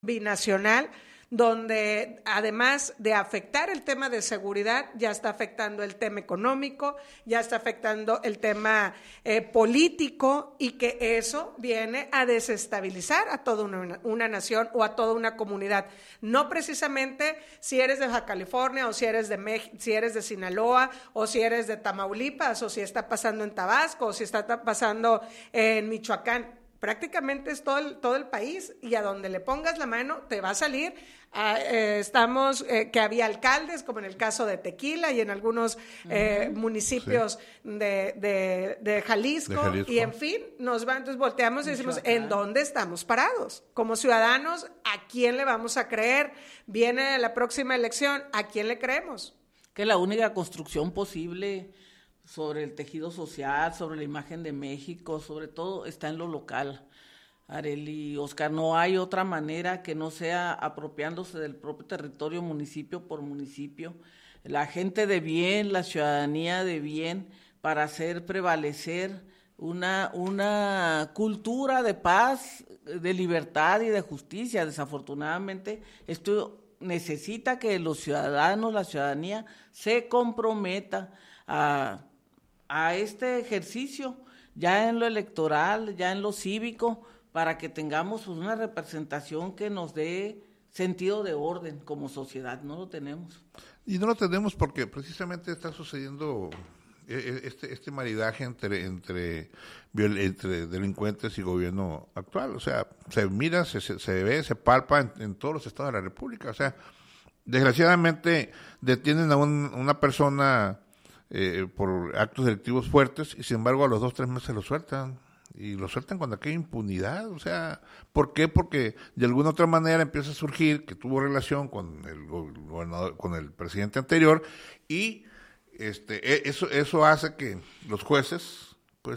binacional, donde además de afectar el tema de seguridad, ya está afectando el tema económico, ya está afectando el tema político, y que eso viene a desestabilizar a toda una nación o a toda una comunidad. No precisamente si eres de Baja California, o si eres de Sinaloa, o si eres de Tamaulipas, o si está pasando en Tabasco, o si está pasando en Michoacán. Prácticamente es todo el país, y a donde le pongas la mano te va a salir. Que había alcaldes, como en el caso de Tequila y en algunos municipios de Jalisco, y en fin, entonces volteamos y decimos, ¿en dónde estamos parados? Como ciudadanos, ¿a quién le vamos a creer? Viene la próxima elección, ¿a quién le creemos? Que la única construcción posible sobre el tejido social, sobre la imagen de México, sobre todo, está en lo local. Arely, Oscar, no hay otra manera que no sea apropiándose del propio territorio, municipio por municipio, la gente de bien, la ciudadanía de bien, para hacer prevalecer una cultura de paz, de libertad y de justicia. Desafortunadamente, esto necesita que los ciudadanos, la ciudadanía, se comprometa a este ejercicio, ya en lo electoral, ya en lo cívico, para que tengamos una representación que nos dé sentido de orden como sociedad. No lo tenemos. Y no lo tenemos porque precisamente está sucediendo este maridaje entre delincuentes y gobierno actual. O sea, se mira, se ve, se palpa en todos los estados de la República. O sea, desgraciadamente detienen a una persona por actos delictivos fuertes, y sin embargo a los 2-3 meses lo sueltan. Y lo sueltan cuando hay impunidad. O sea, ¿por qué? Porque de alguna otra manera empieza a surgir que tuvo relación con el gobernador, con el presidente anterior, y eso hace que los jueces, pues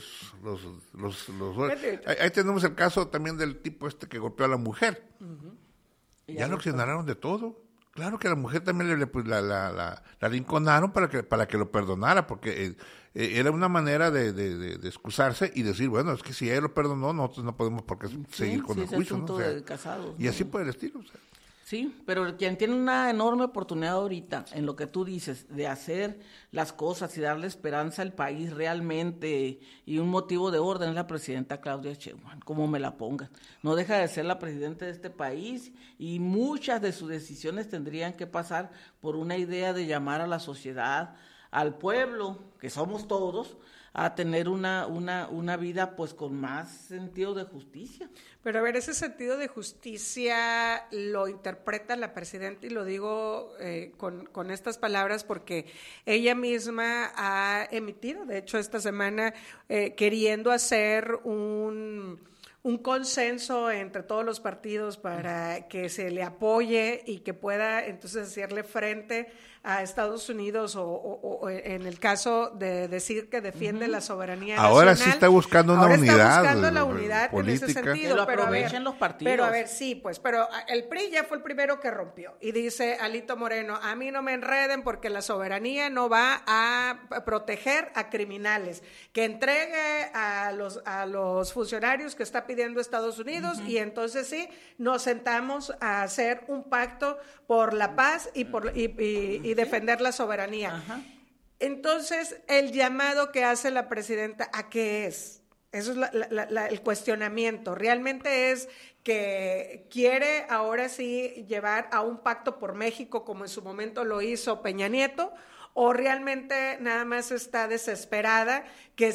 ahí tenemos el caso también del tipo que golpeó a la mujer. Ya lo exoneraron de todo. Claro que a la mujer también la arrinconaron para que lo perdonara, porque era una manera de excusarse y decir, bueno, es que si ella lo perdonó, nosotros no podemos por qué seguir con el juicio, ¿no? O sea, de casados, y así por el estilo. O sea. Sí, pero quien tiene una enorme oportunidad ahorita en lo que tú dices, de hacer las cosas y darle esperanza al país realmente, y un motivo de orden, es la presidenta Claudia Sheinbaum, como me la pongan. No deja de ser la presidenta de este país, y muchas de sus decisiones tendrían que pasar por una idea de llamar a la sociedad, al pueblo, que somos todos, a tener una vida pues con más sentido de justicia. Pero a ver, ese sentido de justicia lo interpreta la presidenta, y lo digo con estas palabras porque ella misma ha emitido, de hecho esta semana, queriendo hacer un consenso entre todos los partidos para que se le apoye y que pueda entonces hacerle frente a Estados Unidos, o en el caso de decir que defiende la soberanía ahora nacional. Sí está buscando una ahora unidad. Está buscando la unidad política. En ese sentido. Que lo aprovechen los partidos. Pero a ver, sí, pues, pero el PRI ya fue el primero que rompió. Y dice Alito Moreno, a mí no me enreden porque la soberanía no va a proteger a criminales. Que entregue a los funcionarios que está pidiendo Estados Unidos, y entonces sí, nos sentamos a hacer un pacto por la paz y defender la soberanía. Entonces, el llamado que hace la presidenta, ¿a qué es? Eso es el cuestionamiento. ¿Realmente es que quiere ahora sí llevar a un pacto por México, como en su momento lo hizo Peña Nieto? ¿O realmente nada más está desesperada que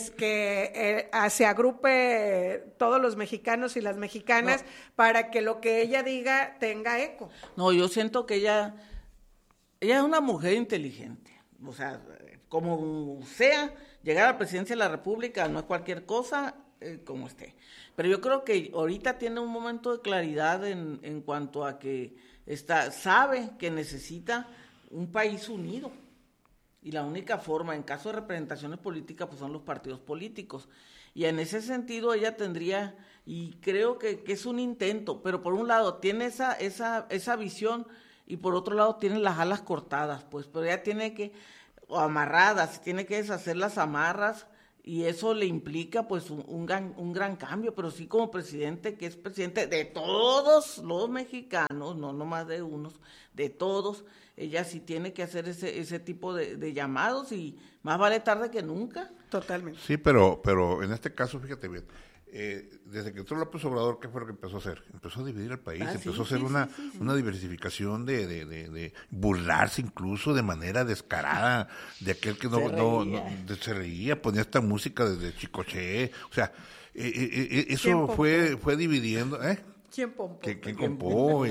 se agrupe todos los mexicanos y las mexicanas para que lo que ella diga tenga eco? No, yo siento que ella es una mujer inteligente. O sea, como sea, llegar a la presidencia de la República no es cualquier cosa, como esté. Pero yo creo que ahorita tiene un momento de claridad en cuanto a que sabe que necesita un país unido. Y la única forma, en caso de representaciones políticas, pues son los partidos políticos. Y en ese sentido ella tendría, y creo que es un intento, pero por un lado tiene esa visión, y por otro lado tiene las alas cortadas, pues, pero ella tiene que, o amarradas, tiene que deshacer las amarras y eso le implica pues un gran cambio, pero sí como presidente, que es presidente de todos los mexicanos, no nomás de unos, de todos, ella sí tiene que hacer ese tipo de llamados, y más vale tarde que nunca. Totalmente. Sí, pero en este caso, fíjate bien, desde que entró López Obrador, ¿qué fue lo que empezó a hacer? Empezó a dividir el país, empezó a hacer una diversificación de burlarse incluso de manera descarada de aquel que se reía, ponía esta música desde Chicoche, o sea, eso fue dividiendo, ¿Quién pompó? ¿Quién compó?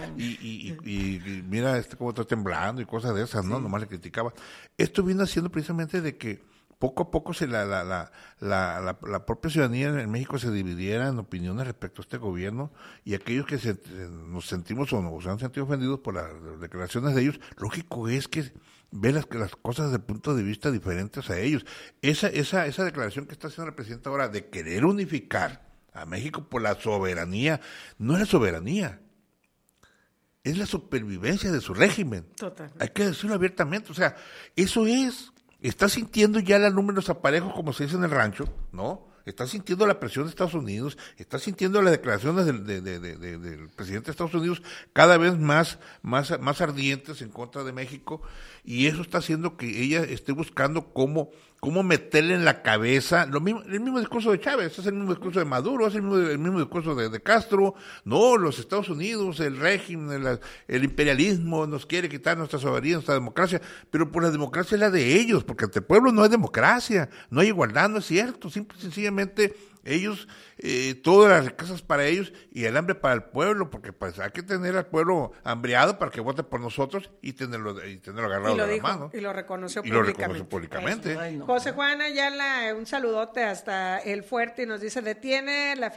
Y mira cómo está temblando y cosas de esas, ¿no? Nomás le criticaba. Esto vino haciendo precisamente de que poco a poco la propia ciudadanía en México se dividiera en opiniones respecto a este gobierno, y aquellos que nos sentimos o nos han sentido ofendidos por las declaraciones de ellos, lógico es que ve las cosas desde puntos de vista diferentes a ellos. Esa declaración que está haciendo la presidenta ahora de querer unificar a México por la soberanía, no es la soberanía, es la supervivencia de su régimen. Total. Hay que decirlo abiertamente, o sea, eso es. Está sintiendo ya los números aparejos, como se dice en el rancho, ¿no? Está sintiendo la presión de Estados Unidos, está sintiendo las declaraciones del presidente de Estados Unidos cada vez más ardientes en contra de México, y eso está haciendo que ella esté buscando cómo meterle en la cabeza el mismo discurso de Chávez, es el mismo discurso de Maduro, es el mismo discurso de Castro. No, los Estados Unidos, el régimen, el imperialismo nos quiere quitar nuestra soberanía, nuestra democracia, pero por la democracia es la de ellos, porque ante el pueblo no hay democracia, no hay igualdad, no es cierto, simple y sencillamente ellos, todas las riquezas para ellos y el hambre para el pueblo, porque pues hay que tener al pueblo hambriado para que vote por nosotros y tenerlo agarrado de la mano. Y lo reconoció públicamente. José Juan Ayala, un saludote hasta El Fuerte, y nos dice: detiene la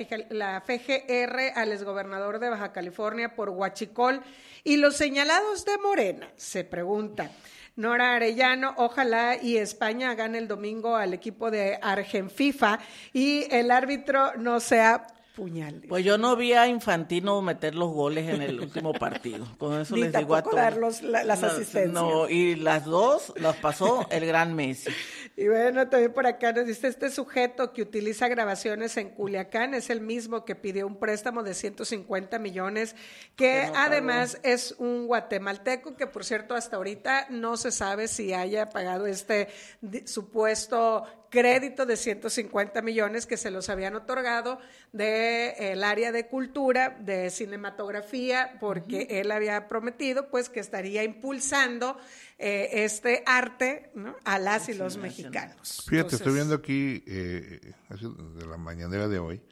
FGR al exgobernador de Baja California por huachicol y los señalados de Morena. Se pregunta Nora Arellano: ojalá y España gane el domingo al equipo de Argenfifa y el árbitro no sea Puñales. Pues yo no vi a Infantino meter los goles en el último partido. Con eso les digo a todos. Ni tampoco dar las asistencias. No, y las dos las pasó el gran Messi. Y bueno, también por acá nos dice: este sujeto que utiliza grabaciones en Culiacán es el mismo que pidió un préstamo de 150 millones, que no además es un guatemalteco, que por cierto hasta ahorita no se sabe si haya pagado este supuesto crédito de 150 millones que se los habían otorgado del área de cultura, de cinematografía, porque él había prometido pues que estaría impulsando este arte, ¿no?, a las y los mexicanos. Fíjate, estoy viendo aquí de la mañanera de hoy,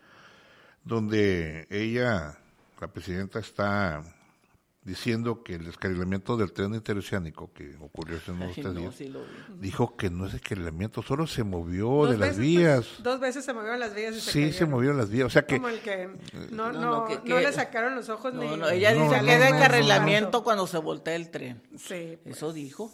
donde ella, la presidenta, está diciendo que el descarrilamiento del tren interoceánico que ocurrió hace unos 3 días, dijo que no es descarrilamiento, solo se movió de las vías. Pues, 2 veces se movieron las vías y se movieron las vías, o sea que como el que no le sacaron los ojos ni ella dice que es descarrilamiento cuando se voltea el tren. Sí, pues. Eso dijo.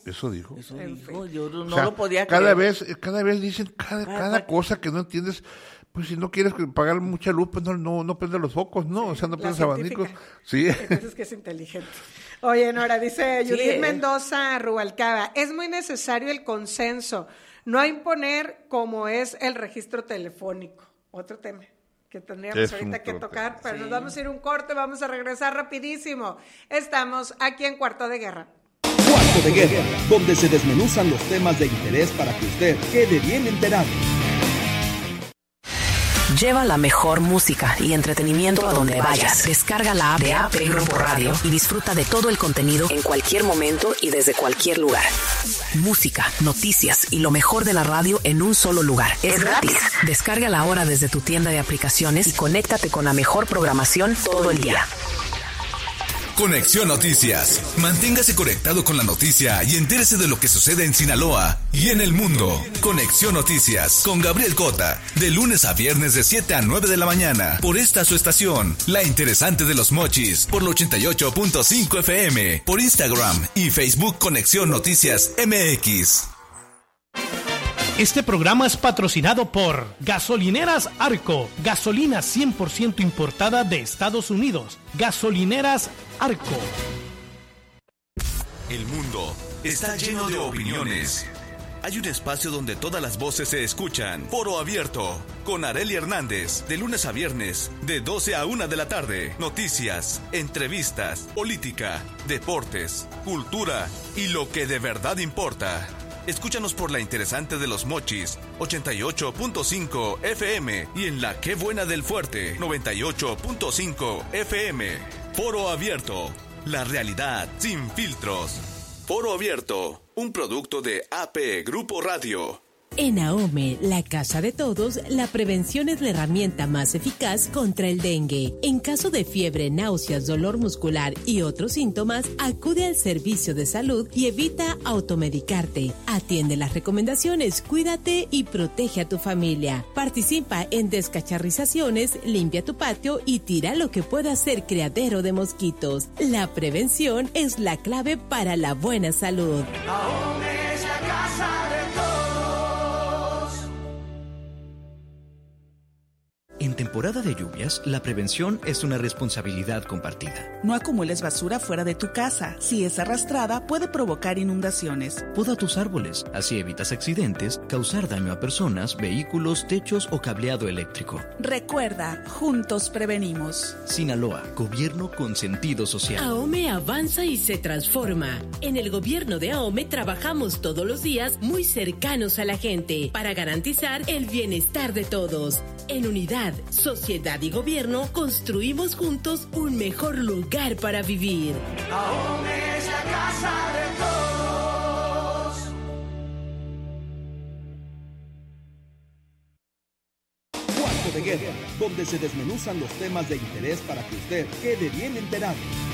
Yo no lo podía creer. Cada vez dicen cada cosa que no entiendes. Pues si no quieres pagar mucha luz, pues no prendas los focos, ¿no? Sí, o sea, no prendas abanicos. Sí. Entonces que es inteligente. Oye, Nora, dice Judith Mendoza Rubalcaba: es muy necesario el consenso, no imponer como es el registro telefónico. Otro tema que tendríamos ahorita que tocar, pero nos vamos a ir a un corte, vamos a regresar rapidísimo. Estamos aquí en Cuarto de Guerra. Cuarto de Guerra, donde se desmenuzan los temas de interés para que usted quede bien enterado. Lleva la mejor música y entretenimiento a donde vayas. Descarga la app de AP Grupo Radio y disfruta de todo el contenido en cualquier momento y desde cualquier lugar. Música, noticias y lo mejor de la radio en un solo lugar. Es gratis. Descárgala ahora desde tu tienda de aplicaciones y conéctate con la mejor programación todo el día. Conexión Noticias. Manténgase conectado con la noticia y entérese de lo que sucede en Sinaloa y en el mundo. Conexión Noticias con Gabriel Cota. De lunes a viernes de 7 a 9 de la mañana. Por esta su estación, La Interesante de los Mochis. Por la 88.5 FM. Por Instagram y Facebook Conexión Noticias MX. Este programa es patrocinado por Gasolineras Arco, gasolina 100% importada de Estados Unidos. Gasolineras Arco. El mundo está lleno de opiniones. Hay un espacio donde todas las voces se escuchan. Foro Abierto, con Arely Hernández, de lunes a viernes, de 12 a 1 de la tarde. Noticias, entrevistas, política, deportes, cultura y lo que de verdad importa. Escúchanos por la interesante de Los Mochis, 88.5 FM, y en la Qué Buena del Fuerte, 98.5 FM. Foro Abierto, la realidad sin filtros. Foro Abierto, un producto de AP Grupo Radio. En AOME, la casa de todos, la prevención es la herramienta más eficaz contra el dengue. En caso de fiebre, náuseas, dolor muscular y otros síntomas, acude al servicio de salud y evita automedicarte. Atiende las recomendaciones, cuídate y protege a tu familia. Participa en descacharrizaciones, limpia tu patio y tira lo que pueda ser criadero de mosquitos. La prevención es la clave para la buena salud. AOME es la casa de todos. En temporada de lluvias, la prevención es una responsabilidad compartida. No acumules basura fuera de tu casa. Si es arrastrada, puede provocar inundaciones. Poda tus árboles, así evitas accidentes, causar daño a personas, vehículos, techos o cableado eléctrico. Recuerda, juntos prevenimos. Sinaloa, gobierno con sentido social. AOME avanza y se transforma. En el gobierno de AOME trabajamos todos los días muy cercanos a la gente para garantizar el bienestar de todos. En unidad, sociedad y gobierno construimos juntos un mejor lugar para vivir. AOME es la casa de todos. Cuarto de Guerra, donde se desmenuzan los temas de interés para que usted quede bien enterado.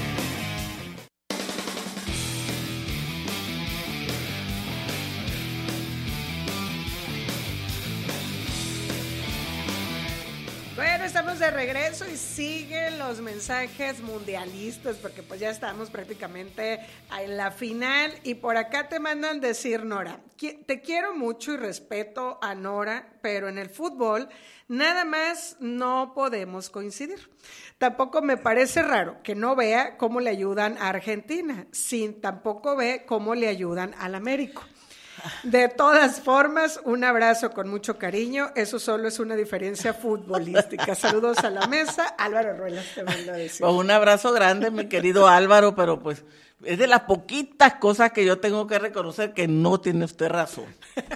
Bueno, estamos de regreso y siguen los mensajes mundialistas porque pues ya estamos prácticamente en la final y por acá te mandan decir, Nora, te quiero mucho y respeto a Nora, pero en el fútbol nada más no podemos coincidir. Tampoco me parece raro que no vea cómo le ayudan a Argentina, sin tampoco ve cómo le ayudan al América. De todas formas, un abrazo con mucho cariño. Eso solo es una diferencia futbolística. Saludos a la mesa. Álvaro Ruelas te mando a decir. Pues un abrazo grande, mi querido Álvaro, pero pues es de las poquitas cosas que yo tengo que reconocer que no tiene usted razón.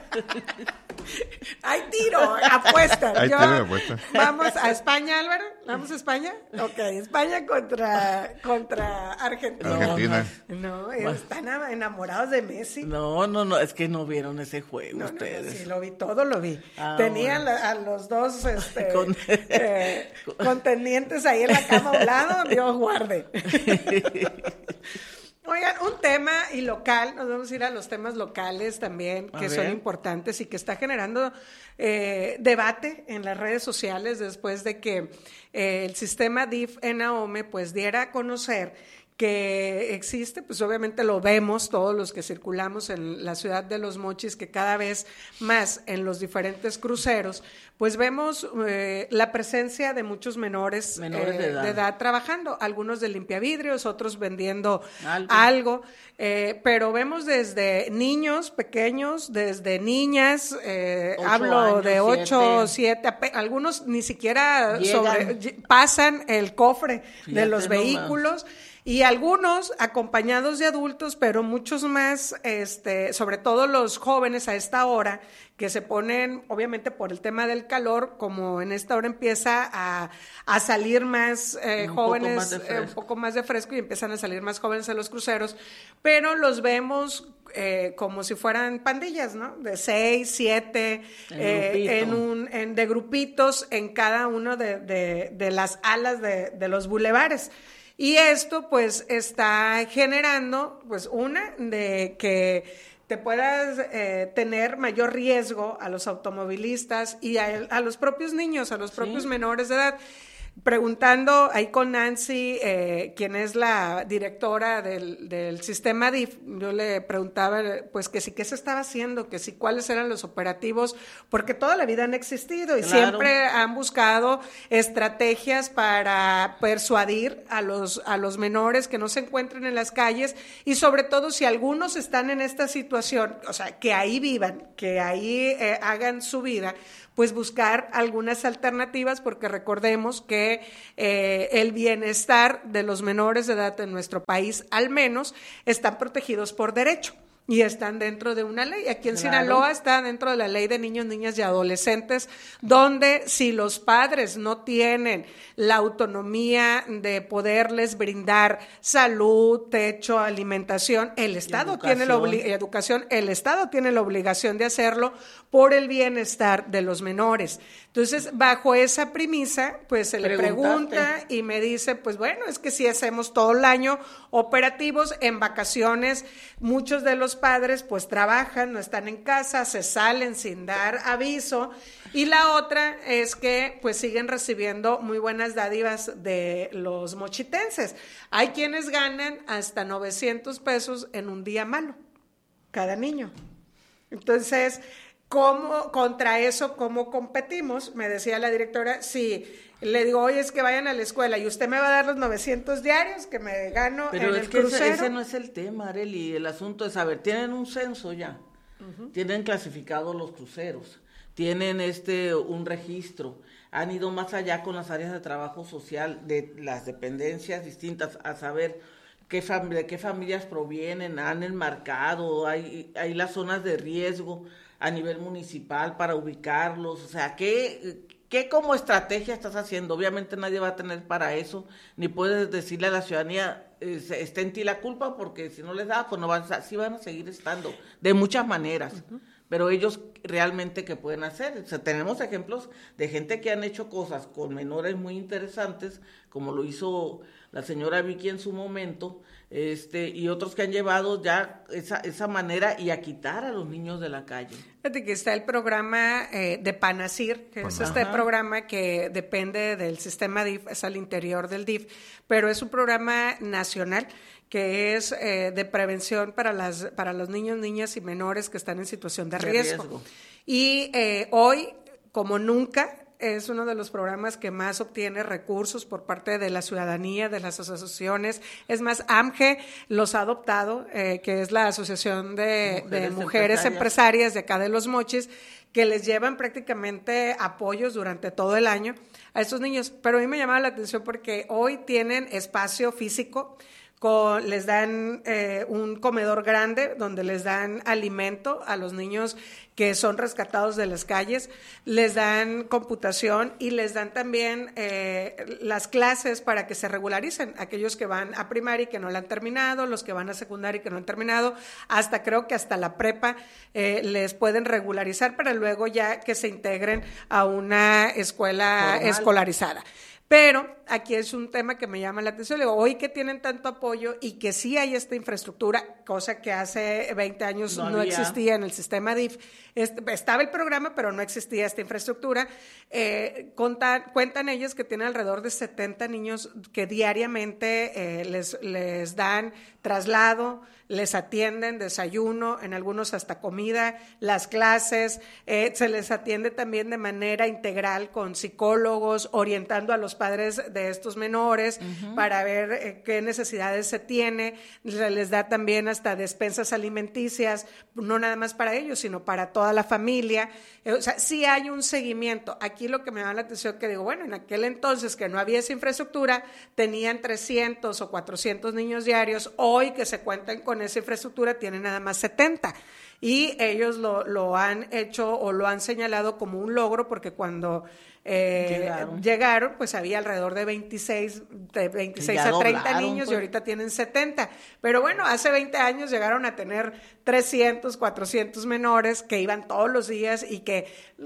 Hay tiro, apuesta. Hay tiro de apuesta. Vamos a España, Álvaro. ¿Vamos a España? Ok, España contra Argentina. Argentina. No, están enamorados de Messi. No, es que no vieron ese juego ustedes. Sí, lo vi, todo lo vi. Tenían a los dos contendientes ahí en la cama a un lado, Dios guarde. Oigan, un tema y local, nos vamos a ir a los temas locales también, que son importantes y que está generando debate en las redes sociales después de que el sistema DIF en AOME pues diera a conocer que existe, pues obviamente lo vemos todos los que circulamos en la ciudad de Los Mochis, que cada vez más en los diferentes cruceros, pues vemos la presencia de muchos menores de edad trabajando, algunos de limpiavidrios, otros vendiendo algo, pero vemos desde niños pequeños, desde niñas, hablo de 8, 7, algunos ni siquiera pasan el cofre de los vehículos. Y algunos acompañados de adultos, pero muchos más, sobre todo los jóvenes a esta hora, que se ponen, obviamente por el tema del calor, como en esta hora empieza a salir más jóvenes, un poco más de fresco y empiezan a salir más jóvenes en los cruceros, pero los vemos como si fueran pandillas, ¿no? De 6, 7, de grupitos en cada uno de las alas de los bulevares. Y esto pues está generando pues de que te puedas tener mayor riesgo a los automovilistas y a los propios niños, a los propios menores de edad. preguntando ahí con Nancy, quien es la directora del sistema DIF, yo le preguntaba pues que sí, qué se estaba haciendo, que sí, cuáles eran los operativos, porque toda la vida han existido y siempre han buscado estrategias para persuadir a los menores que no se encuentren en las calles, y sobre todo si algunos están en esta situación, o sea, que ahí vivan, que ahí hagan su vida, pues buscar algunas alternativas, porque recordemos que el bienestar de los menores de edad en nuestro país, al menos, están protegidos por derecho y están dentro de una ley. Aquí en Sinaloa está dentro de la ley de niños, niñas y adolescentes, donde si los padres no tienen la autonomía de poderles brindar salud, techo, alimentación, el Estado tiene la educación, el Estado tiene la obligación de hacerlo por el bienestar de los menores. Entonces, bajo esa premisa, pues se le pregunta y me dice, pues bueno, es que si hacemos todo el año operativos, en vacaciones muchos de los padres pues trabajan, no están en casa, se salen sin dar aviso, y la otra es que pues siguen recibiendo muy buenas dádivas de los mochitenses. Hay quienes ganan hasta 900 pesos en un día malo, cada niño. Entonces, ¿cómo contra eso, cómo competimos? Me decía la directora, si le digo, oye, es que vayan a la escuela y usted me va a dar los 900 diarios que me gano en el crucero. Pero ese no es el tema, Arely. El asunto es, a ver, tienen un censo ya, tienen clasificados los cruceros, tienen un registro, han ido más allá con las áreas de trabajo social de las dependencias distintas a saber de qué familias provienen, han enmarcado, hay las zonas de riesgo a nivel municipal para ubicarlos, o sea, ¿qué como estrategia estás haciendo? Obviamente nadie va a tener para eso, ni puedes decirle a la ciudadanía, está en ti la culpa, porque si no les da, pues no van sí van a seguir estando, de muchas maneras, pero ellos realmente ¿qué pueden hacer? O sea, tenemos ejemplos de gente que han hecho cosas con menores muy interesantes, como lo hizo la señora Vicky en su momento, y otros que han llevado ya esa manera y a quitar a los niños de la calle. Fíjate que está el programa de Panacir, que es este programa que depende del sistema DIF, es al interior del DIF, pero es un programa nacional que es de prevención para los niños, niñas y menores que están en situación de riesgo. Y hoy, como nunca, es uno de los programas que más obtiene recursos por parte de la ciudadanía, de las asociaciones. Es más, AMGE los ha adoptado, que es la Asociación de Mujeres Empresarias de acá de Los Mochis, que les llevan prácticamente apoyos durante todo el año a estos niños. Pero a mí me llamaba la atención porque hoy tienen espacio físico, les dan un comedor grande donde les dan alimento a los niños que son rescatados de las calles, les dan computación y les dan también las clases para que se regularicen, aquellos que van a primaria y que no la han terminado, los que van a secundaria y que no han terminado, creo que hasta la prepa les pueden regularizar para luego ya que se integren a una escuela escolarizada. Pero aquí es un tema que me llama la atención. Le digo, hoy que tienen tanto apoyo y que sí hay esta infraestructura, cosa que hace 20 años no existía en el sistema DIF. Estaba el programa, pero no existía esta infraestructura. Cuentan ellos que tienen alrededor de 70 niños que diariamente les dan traslado, les atienden desayuno, en algunos hasta comida, las clases, se les atiende también de manera integral con psicólogos, orientando a los padres de estos menores para ver qué necesidades se tiene, se les da también hasta despensas alimenticias, no nada más para ellos, sino para toda la familia. O sea, sí hay un seguimiento. Aquí lo que me da la atención que digo, bueno, en aquel entonces que no había esa infraestructura, tenían 300 o 400 niños diarios, hoy que se cuentan con esa infraestructura tienen nada más 70. Y ellos lo han hecho o lo han señalado como un logro porque cuando llegaron, pues había alrededor de 26 a 30 niños pues. Y ahorita tienen 70. Pero bueno, hace 20 años llegaron a tener 300, 400 menores que iban todos los días y que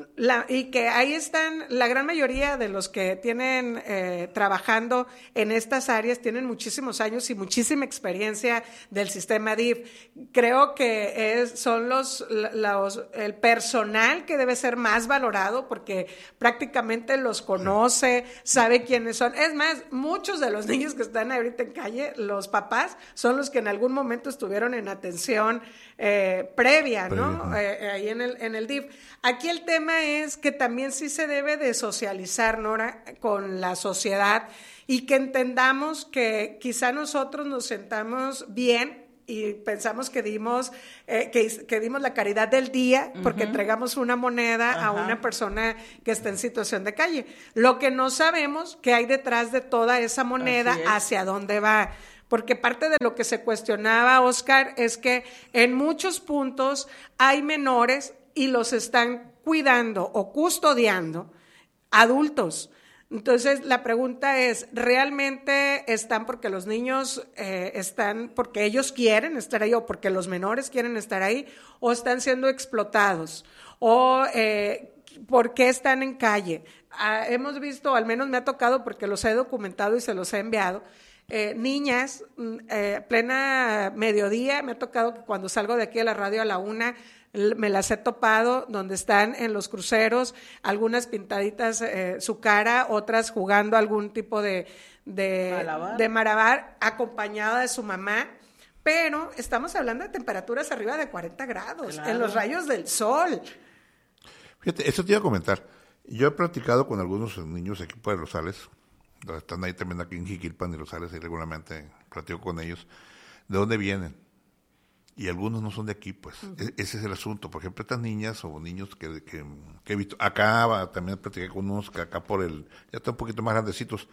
ahí están, la gran mayoría de los que tienen trabajando en estas áreas tienen muchísimos años y muchísima experiencia del sistema DIF. Creo que son el personal que debe ser más valorado porque prácticamente prácticamente los conoce, sabe quiénes son. Es más, muchos de los niños que están ahorita en calle, los papás, son los que en algún momento estuvieron en atención previa, ¿no? Ahí en el DIF. Aquí el tema es que también sí se debe de socializar, Nora, con la sociedad y que entendamos que quizá nosotros nos sentamos bien y pensamos que dimos que dimos la caridad del día porque entregamos una moneda a una persona que está en situación de calle. Lo que no sabemos que hay detrás de toda esa moneda, hacia dónde va. Porque parte de lo que se cuestionaba, Oscar, es que en muchos puntos hay menores y los están cuidando o custodiando adultos. Entonces, la pregunta es, ¿realmente están porque los niños están porque ellos quieren estar ahí o porque los menores quieren estar ahí o están siendo explotados o por qué están en calle? Hemos visto, al menos me ha tocado porque los he documentado y se los he enviado, niñas, plena mediodía, me ha tocado que cuando salgo de aquí a la radio a la 1, me las he topado donde están en los cruceros, algunas pintaditas su cara, otras jugando algún tipo de malabar, acompañada de su mamá, pero estamos hablando de temperaturas arriba de 40 grados, en los rayos del sol. Fíjate, eso te iba a comentar. Yo he platicado con algunos niños aquí por Rosales, están ahí también aquí en Jiquilpan y Rosales, y regularmente platico con ellos, ¿de dónde vienen? Y algunos no son de aquí, pues. Ese es el asunto. Por ejemplo, estas niñas o niños que he visto, acá también platiqué con unos que acá ya están un poquito más grandecitos,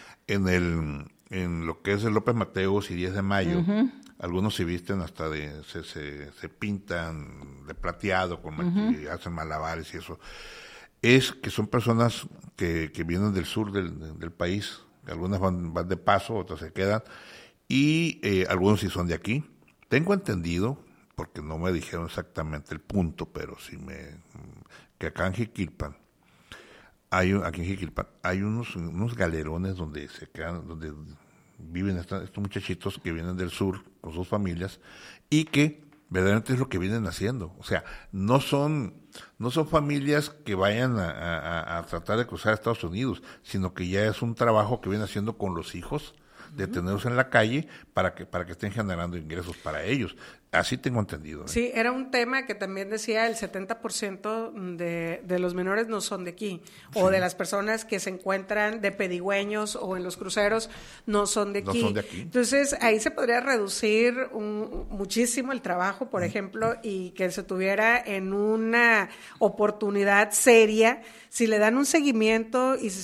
en lo que es el López Mateos y 10 de Mayo, algunos se visten hasta se pintan de plateado, y hacen malabares y eso. Es que son personas que vienen del sur del país, algunas van de paso, otras se quedan, y algunos sí son de aquí. Tengo entendido, porque no me dijeron exactamente el punto, pero sí que acá en Jiquilpan, hay unos galerones donde se quedan, donde viven estos muchachitos que vienen del sur con sus familias y que verdaderamente es lo que vienen haciendo. O sea, no son familias que vayan a tratar de cruzar a Estados Unidos, sino que ya es un trabajo que vienen haciendo con los hijos, de tenerlos en la calle para que estén generando ingresos para ellos. Así tengo entendido. Sí, era un tema que también decía el 70% de los menores no son de aquí, o de las personas que se encuentran de pedigüeños o en los cruceros no son de aquí. No son de aquí. Entonces, ahí se podría reducir muchísimo el trabajo, por ejemplo, y que se tuviera en una oportunidad seria si le dan un seguimiento y si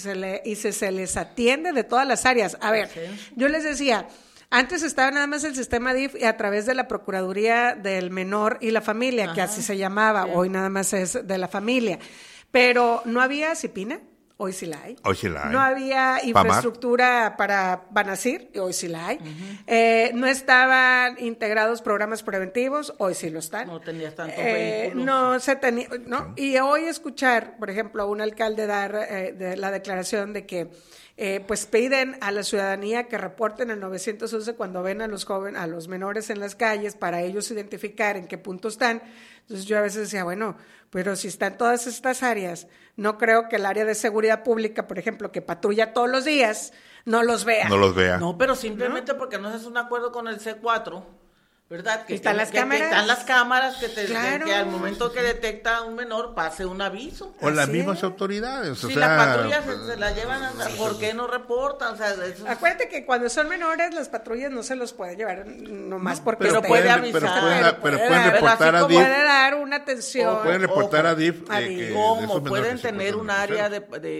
se les atiende de todas las áreas. A ver, yo les decía, antes estaba nada más el sistema DIF y a través de la Procuraduría del Menor y la Familia, que así se llamaba, hoy nada más es de la familia, pero no había CIPINA. Hoy sí la hay. Hoy sí la hay. No había infraestructura para Banasir, hoy sí la hay. No estaban integrados programas preventivos, hoy sí lo están. No tenías tantos vehículos. No se tenía, ¿no? Sí. Y hoy escuchar, por ejemplo, a un alcalde dar de la declaración de que pues piden a la ciudadanía que reporten el 911 cuando ven a los menores en las calles para ellos identificar en qué punto están. Entonces yo a veces decía, bueno, pero si están todas estas áreas, no creo que el área de seguridad pública, por ejemplo, que patrulla todos los días, no los vea. No los vea. No, pero simplemente porque no es un acuerdo con el C4, ¿verdad? Que están las cámaras. Que están las cámaras Claro. que al momento que detecta a un menor pase un aviso. O las mismas autoridades. Si las patrullas se la llevan, ¿por qué no reportan? O sea, acuérdate que cuando son menores, las patrullas no se los puede llevar nomás porque pero puede avisar. Pero pueden reportar a DIF. Puede dar una atención. O pueden reportar a DIF. ¿Cómo? Pueden tener un área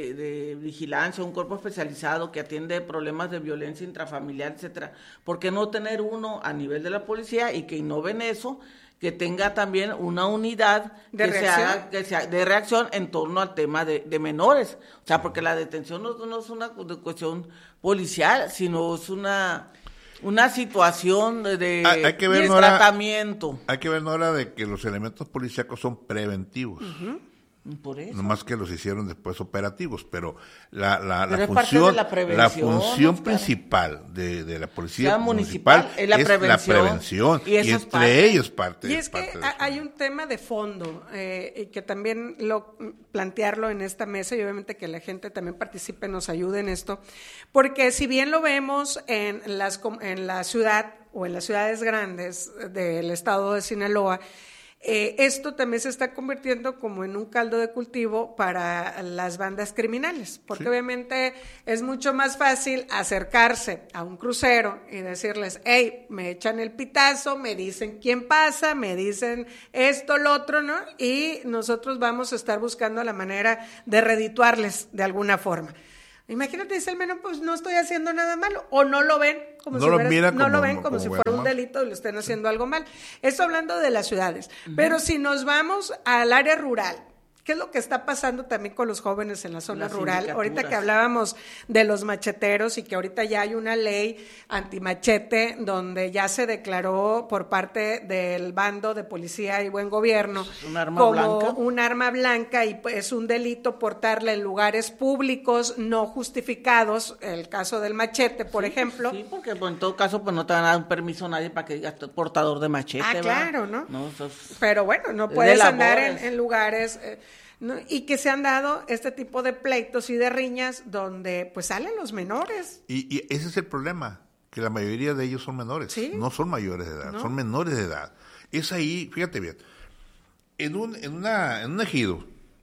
de vigilancia, un cuerpo especializado que atiende problemas de violencia intrafamiliar, etcétera. ¿Por qué no tener uno a nivel de la policía y que innoven eso, que tenga también una unidad de reacción en torno al tema de menores? O sea, porque la detención no es una cuestión policial, sino es una situación de hay que ver, tratamiento. Hay que ver, Nora, de que los elementos policíacos son preventivos. Por eso. Nomás que los hicieron después operativos, pero la función principal de la policía municipal es la prevención y entre ellos parte. Y es que hay un tema de fondo y que también plantearlo en esta mesa, y obviamente que la gente también participe, nos ayude en esto, porque si bien lo vemos en la ciudad o en las ciudades grandes del estado de Sinaloa, esto también se está convirtiendo como en un caldo de cultivo para las bandas criminales, porque obviamente es mucho más fácil acercarse a un crucero y decirles, hey, me echan el pitazo, me dicen quién pasa, me dicen esto, lo otro, ¿no? Y nosotros vamos a estar buscando la manera de redituarles de alguna forma. Imagínate, dice el menor, pues no estoy haciendo nada malo, o no lo ven como si fuera un delito y lo estén haciendo algo mal. Esto hablando de las ciudades. Pero si nos vamos al área rural, ¿qué es lo que está pasando también con los jóvenes en la zona rural? Ahorita que hablábamos de los macheteros y que ahorita ya hay una ley antimachete donde ya se declaró por parte del bando de policía y buen gobierno un arma blanca y es un delito portarla en lugares públicos no justificados, el caso del machete, por ejemplo. Sí, porque en todo caso pues no te van a dar un permiso a nadie para que digas portador de machete. Claro, ¿no? Pero bueno, no puedes andar en lugares... ¿no? Y que se han dado este tipo de pleitos y de riñas donde pues salen los menores. Y ese es el problema, que la mayoría de ellos son menores, no son mayores de edad, son menores de edad. Es ahí, fíjate bien, en un ejido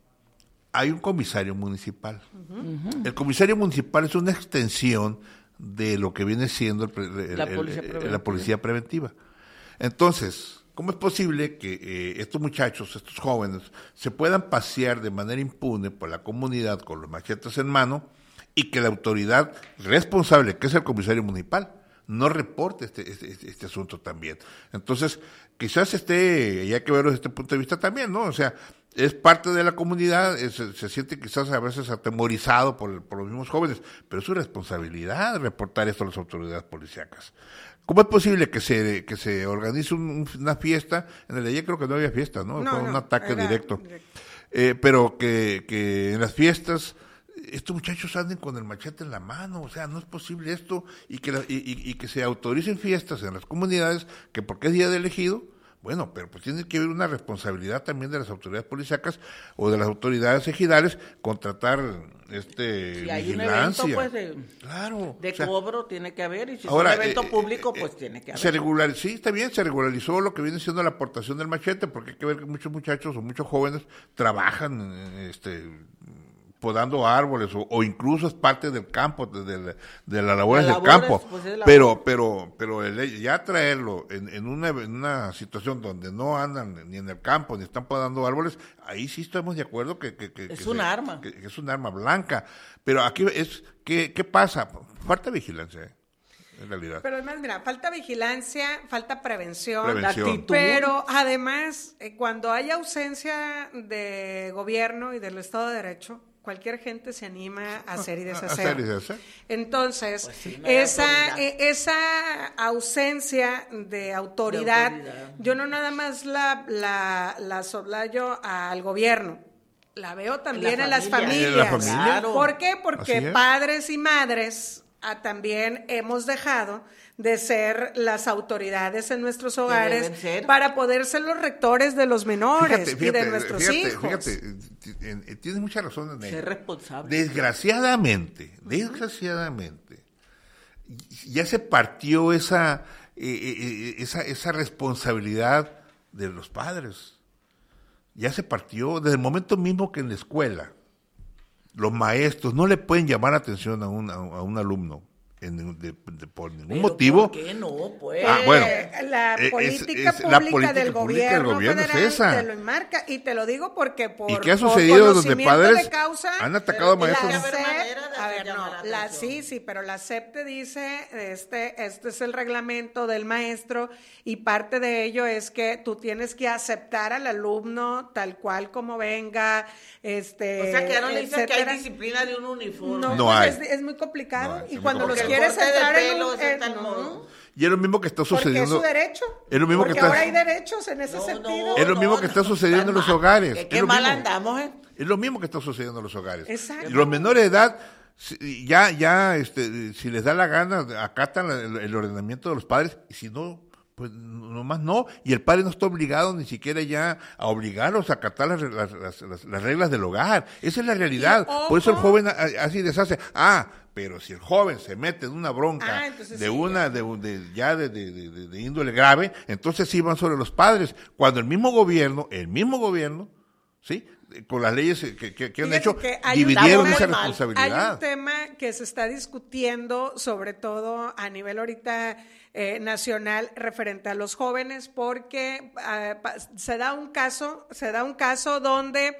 hay un comisario municipal. El comisario municipal es una extensión de lo que viene siendo la policía preventiva. Entonces, ¿cómo es posible que estos muchachos, estos jóvenes, se puedan pasear de manera impune por la comunidad con los machetes en mano y que la autoridad responsable, que es el comisario municipal, no reporte este asunto también? Entonces, quizás y hay que verlo desde este punto de vista también, ¿no? O sea, es parte de la comunidad, se siente quizás a veces atemorizado por los mismos jóvenes, pero es su responsabilidad reportar esto a las autoridades policíacas. ¿Cómo es posible que se organice una fiesta? En realidad creo que no había fiesta, ¿no? Fue un ataque directo. Pero que en las fiestas estos muchachos anden con el machete en la mano, o sea, no es posible esto, y que se autoricen fiestas en las comunidades, que porque es día de ejido. Bueno, pero pues tiene que haber una responsabilidad también de las autoridades policíacas o de las autoridades ejidales contratar si hay vigilancia. Un evento, pues, de cobro tiene que haber, y si ahora, es un evento público, pues tiene que haber. Sí, está bien, se regularizó lo que viene siendo la aportación del machete, porque hay que ver que muchos muchachos o muchos jóvenes trabajan podando árboles o incluso es parte del campo, de las labores del campo, pues pero ya traerlo en una situación donde no andan ni en el campo ni están podando árboles, ahí sí estamos de acuerdo que es un arma, que es un arma blanca, pero aquí es ¿qué pasa? Falta vigilancia, en realidad. Pero además, mira, falta vigilancia, falta prevención. Actitud. Pero además, cuando hay ausencia de gobierno y del Estado de Derecho, cualquier gente se anima a hacer y deshacer. Entonces, pues esa ausencia de autoridad, yo no nada más la soslayo al gobierno, la veo también en las familias. Claro. ¿Por qué? Porque padres y madres también hemos dejado de ser las autoridades en nuestros hogares para poder ser los rectores de los menores y de nuestros hijos. Fíjate, tienes mucha razón en ello. Ser responsable. Desgraciadamente, ya se partió esa responsabilidad de los padres. Ya se partió desde el momento mismo que en la escuela los maestros no le pueden llamar atención a un alumno por ningún motivo. ¿Por qué no? Pues. La política pública del gobierno federal es esa. Te lo enmarca, y te lo digo porque por ¿y qué ha sucedido donde padres de causa, han atacado a maestros? Pero la SEP te dice, este es el reglamento del maestro, y parte de ello es que tú tienes que aceptar al alumno tal cual como venga, o sea, que ya no le dicen que hay disciplina de un uniforme. No hay. Es muy complicado, y cuando los quieren quieres corte de entrar en pelo un... es de tal modo. Y es lo mismo que está sucediendo. Porque es su derecho. Es lo mismo porque que está, ahora hay derechos en ese sentido. es lo mismo que está sucediendo en los hogares. Qué mal andamos, ¿eh? Es lo mismo que está sucediendo en los hogares. Exacto. Los menores de edad, si les da la gana, acatan el ordenamiento de los padres, y si no, pues nomás no. Y el padre no está obligado ni siquiera ya a obligarlos a acatar las reglas del hogar. Esa es la realidad. Por eso el joven así deshace. Pero si el joven se mete en una bronca de índole grave, entonces sí van sobre los padres. Cuando el mismo gobierno, ¿sí? Con las leyes que han hecho, dividieron esa responsabilidad. Hay un tema que se está discutiendo, sobre todo a nivel ahorita nacional, referente a los jóvenes, porque se da un caso donde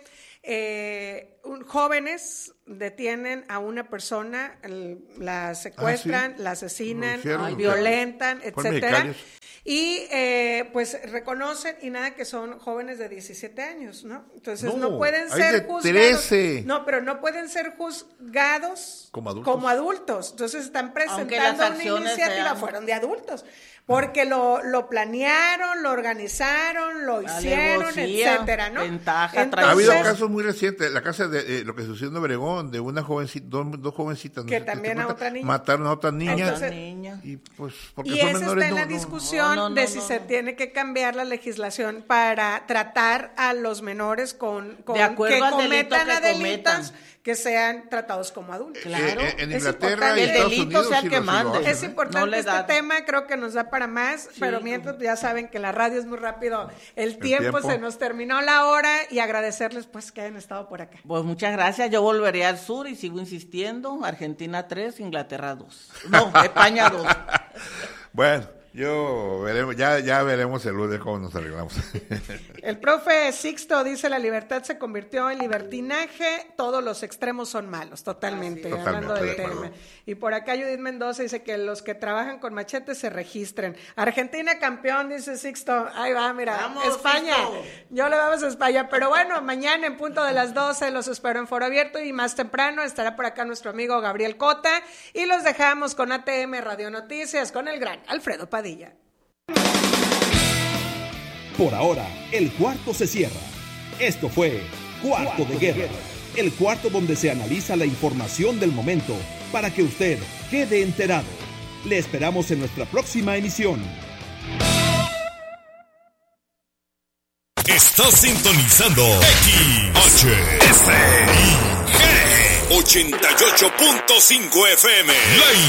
jóvenes detienen a una persona, la secuestran, la asesinan, violentan, etcétera. Y pues reconocen y nada que son jóvenes de 17 años, ¿no? Entonces no pueden ser juzgados. 13. No, pero no pueden ser juzgados como adultos. Entonces están presentando una iniciativa, fueron de adultos. Porque lo planearon, lo organizaron, lo hicieron, etcétera, ¿no? Ha habido casos muy recientes, la casa de lo que sucedió en Obregón, de una jovencita, dos jovencitas, que también a otra niña mataron a otra niña. Entonces, y pues porque y son esa menores, está en la discusión de si se tiene que cambiar la legislación para tratar a los menores con que cometan delitos que sean tratados como adultos. Claro, en Inglaterra y Estados Unidos sea el que mande. Es importante este tema, creo que nos da para más, pero mientras ya saben que la radio es muy rápido, el tiempo se nos terminó la hora, y agradecerles pues que hayan estado por acá. Pues muchas gracias, yo volveré al sur y sigo insistiendo, Argentina 3, Inglaterra 2. No, España 2. Bueno, ya veremos el lunes cómo nos arreglamos. El profe Sixto dice: la libertad se convirtió en libertinaje, todos los extremos son malos, totalmente, hablando del tema. Y por acá Judith Mendoza dice que los que trabajan con machetes se registren. Argentina campeón, dice Sixto. Ahí va, mira, vamos, España. Sixto. Yo le vamos a España, pero bueno, mañana en punto de las 12 los espero en Foro Abierto, y más temprano estará por acá nuestro amigo Gabriel Cota, y los dejamos con ATM Radio Noticias con el gran Alfredo Padilla. Por ahora, el cuarto se cierra. Esto fue Cuarto de Guerra, el cuarto donde se analiza la información del momento para que usted quede enterado. Le esperamos en nuestra próxima emisión. Estás sintonizando XHSIG 88.5 FM.